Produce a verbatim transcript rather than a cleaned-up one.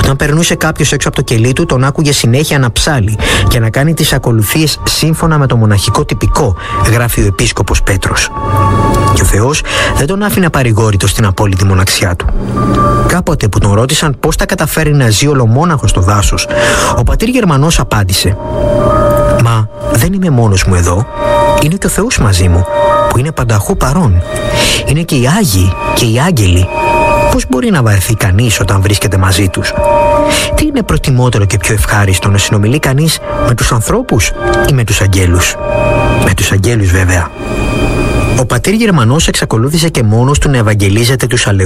Όταν περνούσε κάποιος έξω από το κελί του, τον άκουγε συνέχεια να ψάλει και να κάνει τις ακολουθίες σύμφωνα με το μοναχικό τυπικό, γράφει ο επίσκοπος Πέτρος. Και ο Θεός δεν τον άφηνε παρηγόρητο στην απόλυτη μοναξιά του. Κάποτε που τον ρώτησαν πώς τα καταφέρει να ζει ολομόναχος στο δάσος, ο πατήρ Γερμανός απάντησε: «Μα δεν είμαι μόνος μου εδώ, είναι και ο Θεός μαζί μου, που είναι πανταχού παρόν. Είναι και οι Άγιοι και οι Άγγελοι. Πώς μπορεί να βαρεθεί κανείς όταν βρίσκεται μαζί τους? Τι είναι προτιμότερο και πιο ευχάριστο, να συνομιλεί κανείς με τους ανθρώπους ή με τους αγγέλους? Με τους αγγέλους βέβαια». Ο πατήρ Γερμανός εξακολούθησε και μόνος του να ευαγγελίζεται τους αλεούς